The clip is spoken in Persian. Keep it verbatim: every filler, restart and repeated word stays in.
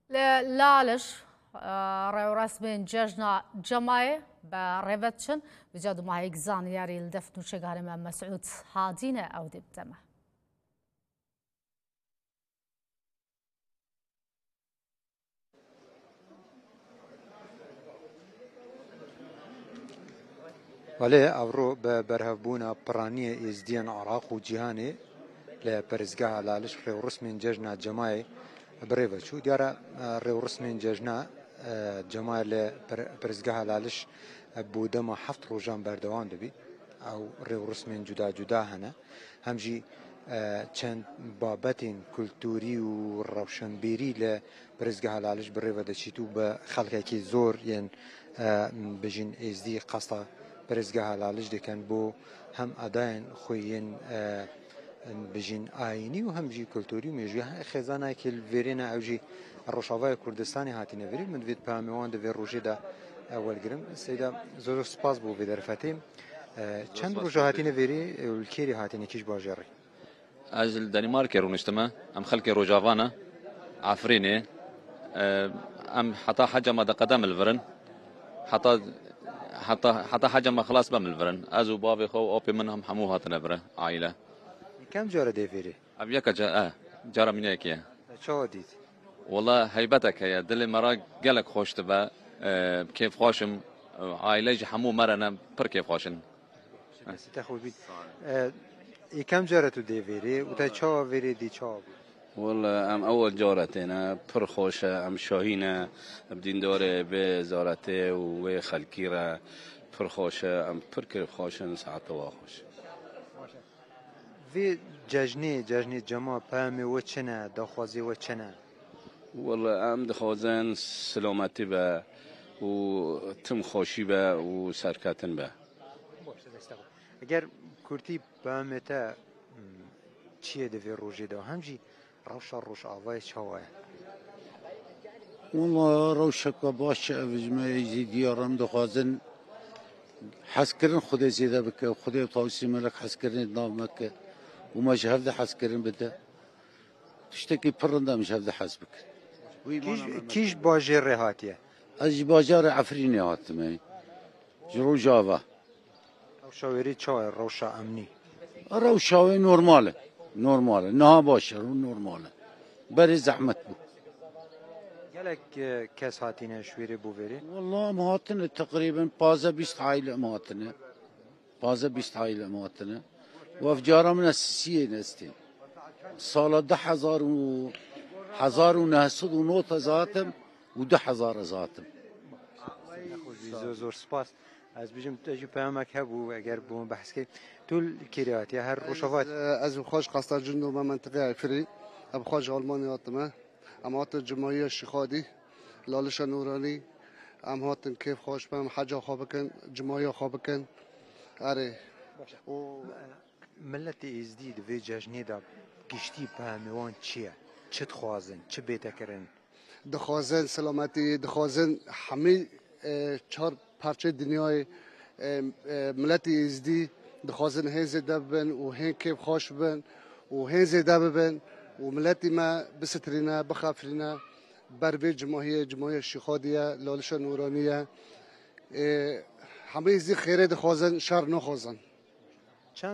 لالش رايو رسمين ججنا جماعي بريفتشن بجادو ما يجزان ياري الدفن وشجار من مسعود هادينا أو دبتمه ولی آورو به برهبونا پرانی ازدیان عراق و جهانی لپرزگاه لالش خیلی رسمین ججنا جماعی بريفة شو ديارا ريو رسمين ججنا جماعة لپرزگاه لالش بودما حفت روجان بردوان دبي او ريو رسمين جدا جدا هنا همجي چند بابتين كولتوري و روشنبيري لپرزگاه لالش بريفة دشيتو بخلقه كي زور ين بجين ازدي قصة پرزگاه لالش دي كان بو هم اداين خوين بجين آيني وهم جي كولتوري وميجوها خزانة كل فيرينا أو جي الروشافاي كردستاني هاتي نفيري من فيد باميوان دي روجي دا أول قرم سيدا زورو سباس بو في درفتي چند روجا هاتي نفيري والكيري هاتي نكيش باجاري أجل دنمارك رونشتما أم خلق روجافانا عفريني أم حتى حاجة ما قدم الفرن حتى حتى حتى حاجة ما خلاص بام الفرن أزو بابي خو أوبي منهم حمو هاتنا فرن عائلة كم جارة ديفيري؟ أبيك جا آه جارة منيك يا. شو ديت؟ والله هيبتك يا دل مرا قالك خوش تبا آه كيف خوشم عائلة حمو مرنا بر كيف خوشن. بس تأخذ بيت. آه كم جارة ديفيري وتا شو فيري دي شو؟ والله أم أول جارتنا بر خوشة أم شاهينة بدين داره بزارته وخلكيرة بر خوشة أم بر كيف خوشن ساعات واخوش. في ججني ججني جماعة بامي وچنا دخوازي وچنا والله ام دخوازن سلامتی با و تم خوشی با و سرکتن با اگر کورتی بامي تا چیه دوی روژه دا همجی روش روش آوای چاوه والله روشك باش افجمه يجي ديارم دخوازن حسكرن خود زيده بك خود توصي ملك حسكرن نام مكه وما شهد حسكرن بده تشتكي برندا مش هذا حسبك كيش كيش باجر هاتيه اج باجر عفريني هاتمي جرو جافا روشاويري تشاو روشا امني روشاوي نورماله نورماله نها باشر نورماله بري زحمت بو قالك كاس هاتينا شويري بوفيري والله مهاتنا تقريبا بازا بيست عائله مهاتنا بازا بيست عائله مهاتنا وافجارا من السيسيه نستين سال ده هزار و هزار و نهصد و نوت ذاتم و ده هزار ذاتم زور زور سپاس از بیشم تجربه پیامک هبو اگر بوم بحث کی طول کریاتی هر روشافات از خوش قصد جنو ما منطقه فری اب خوش آلمانی هاتمه اما هات جمعیه شخادی لالش نورانی ام هاتن کیف خوش بم حاجه خواب کن جمعیه خواب کن اره و ملتی ازدید و جشنی دا گشتی پامیوان چیه چه خوازن چه بیتکرن دخوازن سلامتی دخوازن همه چهار پرچه دنیای ملتی ازدی دخوازن هنز دبن و هن کیف خوش بن و هنز دبن و ملتی ما بسترینا بخافرینا بر به جمعیه جمعیه شخادیه لالش نورانیه همه ازدی خیره دخوازن شر نخوازن